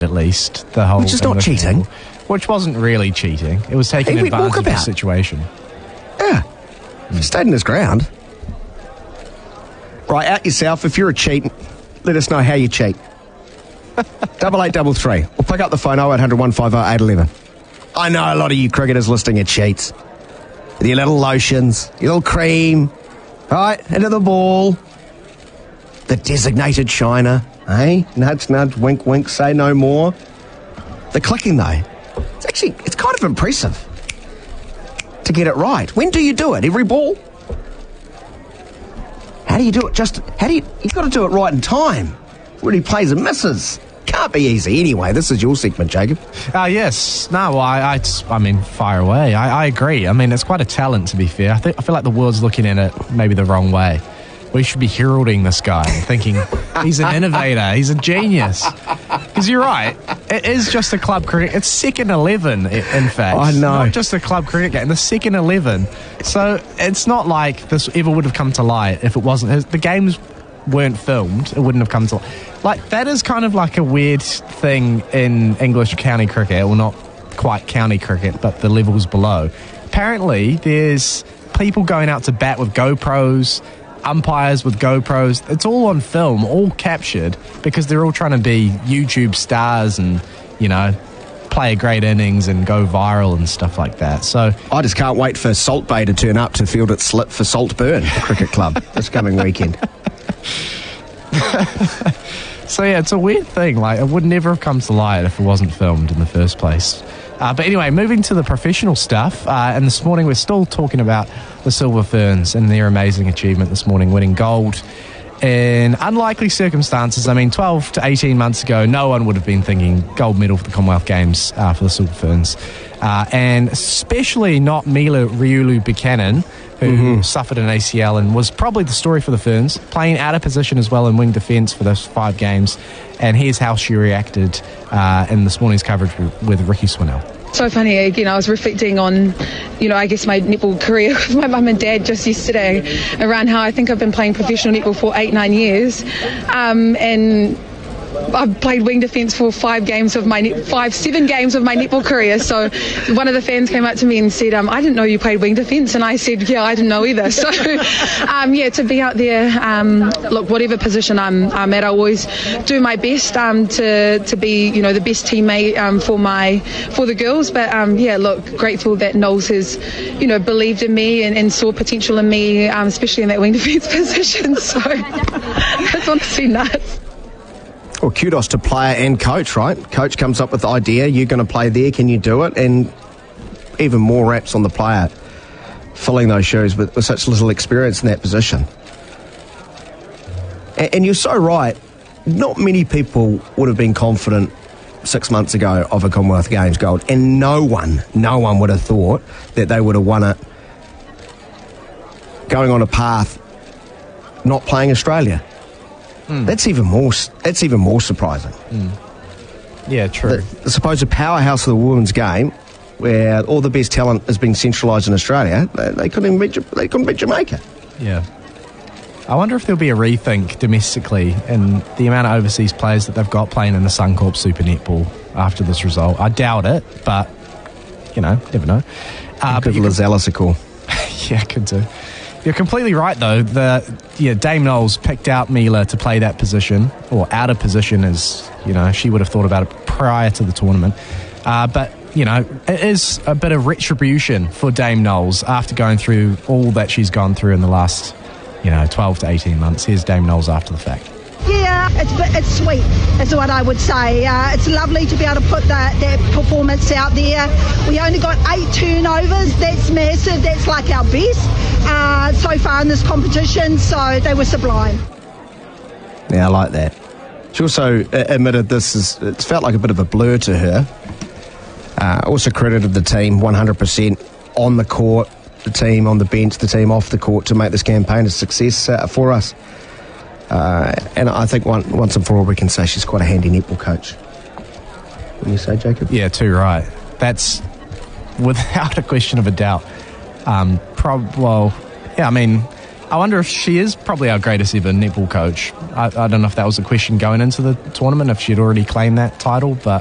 at least. The whole Which is not English cheating. rule, which wasn't really cheating. It was taking He went advantage of the walkabout. situation. Yeah. He stayed in his ground. Right, out yourself. If you're a cheat, let us know how you cheat. 8833. Or pick up the phone 0800 150 811. I know a lot of you cricketers listening are cheats. With your little lotions, your little cream. Right, into the ball. The designated shiner. Eh? Nudge, nudge, wink, wink, say no more. The clicking, though. It's kind of impressive to get it right. When do you do it? Every ball? How do you do it? You've got to do it right in time. When he plays and misses. Can't be easy. Anyway, this is your segment, Jacob. Yes. No, I mean, fire away. I agree. I mean, it's quite a talent, to be fair. I feel like the world's looking at it maybe the wrong way. We should be heralding this guy and thinking he's an innovator, he's a genius. Because you're right, it is just a club cricket. It's second 11, in fact. I know. Not just a club cricket game, the second 11. So it's not like this ever would have come to light if it wasn't. The games weren't filmed, it wouldn't have come to light. Like, that is kind of like a weird thing in English county cricket. Well, not quite county cricket, but the levels below. Apparently, there's people going out to bat with GoPros, umpires with GoPros. It's all on film, all captured, because they're all trying to be YouTube stars and, you know, play a great innings and go viral and stuff like that. So I just can't wait for Salt Bay to turn up to field its slip for Saltburn Cricket Club this coming weekend. So yeah, it's a weird thing. Like, it would never have come to light if it wasn't filmed in the first place. But anyway, moving to the professional stuff, and this morning we're still talking about the Silver Ferns and their amazing achievement this morning, winning gold in unlikely circumstances. I mean, 12 to 18 months ago, no one would have been thinking gold medal for the Commonwealth Games for the Silver Ferns. And especially not Mila Riulu Buchanan, who suffered an ACL and was probably the story for the Ferns, playing out of position as well in wing defence for those 5 games. And here's how she reacted in this morning's coverage with Ricky Swinnell. So funny, again, I was reflecting on, I guess my netball career with my mum and dad just yesterday around how I think I've been playing professional netball for 8-9 years. And I've played wing defence for 7 games of my netball career. So one of the fans came up to me and said, I didn't know you played wing defence. And I said, yeah, I didn't know either. So, to be out there, look, whatever position I'm at, I always do my best to be, the best teammate for the girls. But, look, grateful that Knowles has, believed in me and saw potential in me, especially in that wing defence position. So that's honestly nuts. Well, kudos to player and coach, right? Coach comes up with the idea, you're going to play there, can you do it? And even more raps on the player, filling those shoes with such little experience in that position. And you're so right, not many people would have been confident 6 months ago of a Commonwealth Games gold, and no one would have thought that they would have won it going on a path not playing Australia. That's even more surprising. Yeah, true. The supposed powerhouse of the women's game, where all the best talent has been centralised in Australia, they couldn't beat Jamaica. Yeah. I wonder if there'll be a rethink domestically in the amount of overseas players that they've got playing in the Suncorp Super Netball after this result. I doubt it, but, never know. Give Liz a call. Yeah, could do. You're completely right, though. Dame Knowles picked out Mila to play that position, or out of position, as she would have thought about it prior to the tournament. But it is a bit of retribution for Dame Knowles after going through all that she's gone through in the last 12 to 18 months. Here's Dame Knowles after the fact. Yeah, it's sweet, is what I would say. It's lovely to be able to put that performance out there. We only got 8 turnovers. That's massive. That's like our best so far in this competition, so they were sublime. Yeah, I like that. She also admitted it's felt like a bit of a blur to her. Also credited the team 100% on the court, the team on the bench, the team off the court to make this campaign a success for us. And I think once and for all we can say she's quite a handy netball coach. Wouldn't you say, Jacob? Yeah, too right. That's without a question of a doubt. I wonder if she is probably our greatest ever netball coach. I don't know if that was a question going into the tournament, if she'd already claimed that title, but